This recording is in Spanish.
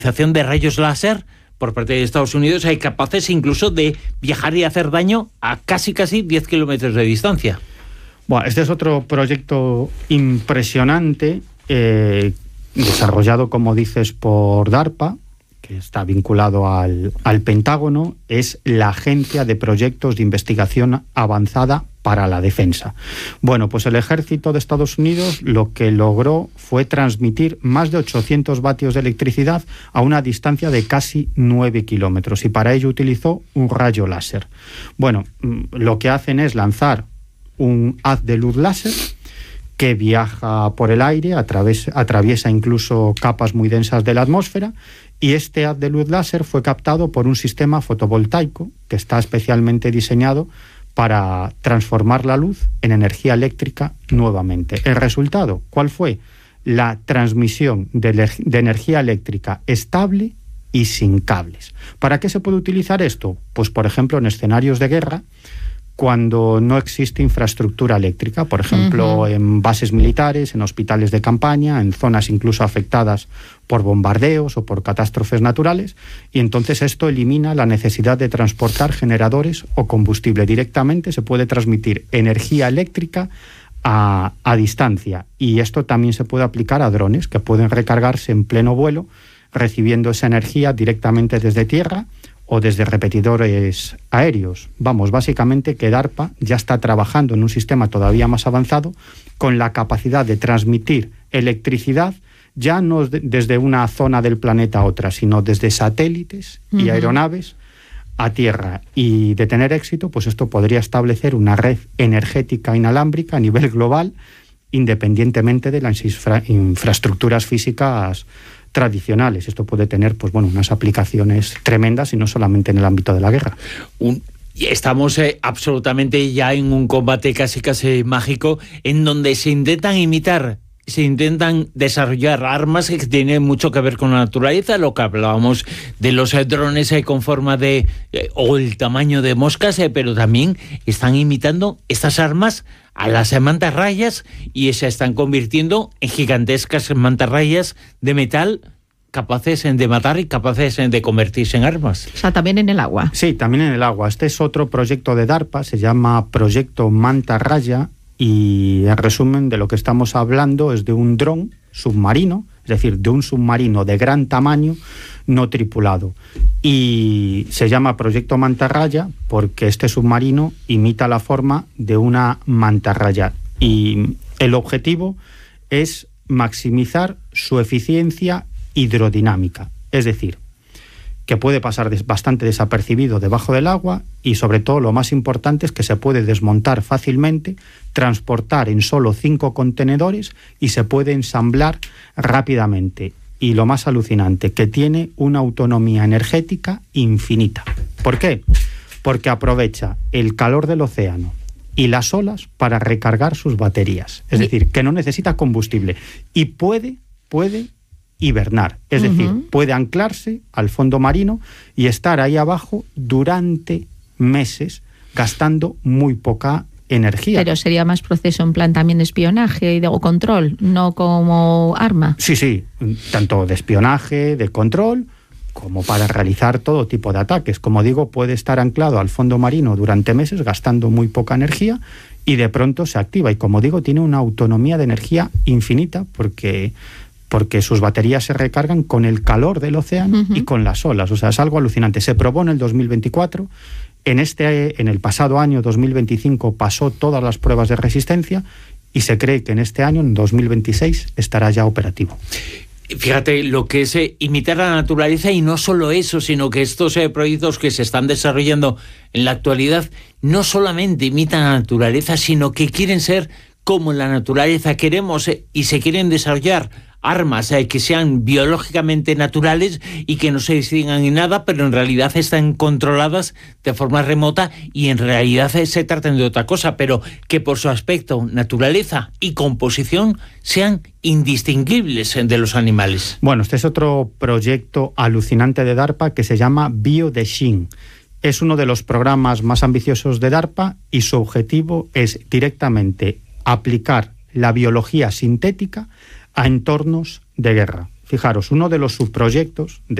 utilización de rayos láser por parte de Estados Unidos, hay capaces incluso de viajar y hacer daño a casi 10 kilómetros de distancia. Bueno, este es otro proyecto impresionante, desarrollado, como dices, por DARPA, que está vinculado al Pentágono. Es la Agencia de Proyectos de Investigación Avanzada para la Defensa. Bueno, pues el ejército de Estados Unidos lo que logró fue transmitir más de 800 vatios de electricidad a una distancia de casi 9 kilómetros, y para ello utilizó un rayo láser. Bueno, lo que hacen es lanzar un haz de luz láser que viaja por el aire, atraviesa incluso capas muy densas de la atmósfera, y este haz de luz láser fue captado por un sistema fotovoltaico que está especialmente diseñado para transformar la luz en energía eléctrica nuevamente. ¿El resultado cuál fue? La transmisión de energía eléctrica estable y sin cables. ¿Para qué se puede utilizar esto? Pues, por ejemplo, en escenarios de guerra, cuando no existe infraestructura eléctrica, por ejemplo, en bases militares, en hospitales de campaña, en zonas incluso afectadas por bombardeos o por catástrofes naturales, y entonces esto elimina la necesidad de transportar generadores o combustible. Directamente se puede transmitir energía eléctrica a distancia, y esto también se puede aplicar a drones que pueden recargarse en pleno vuelo, recibiendo esa energía directamente desde tierra o desde repetidores aéreos. Vamos, básicamente que DARPA ya está trabajando en un sistema todavía más avanzado con la capacidad de transmitir electricidad ya no desde una zona del planeta a otra, sino desde satélites y aeronaves a tierra. Y de tener éxito, pues esto podría establecer una red energética inalámbrica a nivel global, independientemente de las infraestructuras físicas tradicionales. Esto puede tener, pues bueno, unas aplicaciones tremendas, y no solamente en el ámbito de la guerra. Estamos absolutamente ya en un combate casi mágico, en donde se intentan desarrollar armas que tienen mucho que ver con la naturaleza, lo que hablábamos de los drones con forma de o el tamaño de moscas, pero también están imitando estas armas a las mantarrayas, y se están convirtiendo en gigantescas mantarrayas de metal capaces de matar y capaces de convertirse en armas. O sea, también en el agua. Sí, también en el agua. Este es otro proyecto de DARPA, se llama Proyecto Mantarraya, y en resumen de lo que estamos hablando es de un dron submarino, es decir, de un submarino de gran tamaño no tripulado. Y se llama Proyecto Mantarraya porque este submarino imita la forma de una mantarraya, y el objetivo es maximizar su eficiencia hidrodinámica, es decir, que puede pasar bastante desapercibido debajo del agua, y sobre todo lo más importante es que se puede desmontar fácilmente, transportar en solo 5 contenedores y se puede ensamblar rápidamente. Y lo más alucinante, que tiene una autonomía energética infinita. ¿Por qué? Porque aprovecha el calor del océano y las olas para recargar sus baterías. Es decir, que no necesita combustible y puede hibernar. Es decir, puede anclarse al fondo marino y estar ahí abajo durante meses, gastando muy poca energía. Pero sería más proceso en plan también de espionaje y de control, no como arma. Sí, tanto de espionaje, de control, como para realizar todo tipo de ataques. Como digo, puede estar anclado al fondo marino durante meses, gastando muy poca energía, y de pronto se activa. Y como digo, tiene una autonomía de energía infinita, porque sus baterías se recargan con el calor del océano y con las olas. O sea, es algo alucinante. Se probó en el 2024, en el pasado año 2025 pasó todas las pruebas de resistencia, y se cree que en este año, en 2026, estará ya operativo. Fíjate lo que es imitar la naturaleza, y no solo eso, sino que estos proyectos que se están desarrollando en la actualidad no solamente imitan la naturaleza, sino que quieren ser como la naturaleza. Queremos y se quieren desarrollar armas que sean biológicamente naturales y que no se distingan en nada, pero en realidad están controladas de forma remota y en realidad se tratan de otra cosa, pero que por su aspecto, naturaleza y composición sean indistinguibles de los animales. Bueno, este es otro proyecto alucinante de DARPA que se llama BioDeshin. Es uno de los programas más ambiciosos de DARPA, y su objetivo es directamente aplicar la biología sintética a entornos de guerra. fijaros, uno de los subproyectos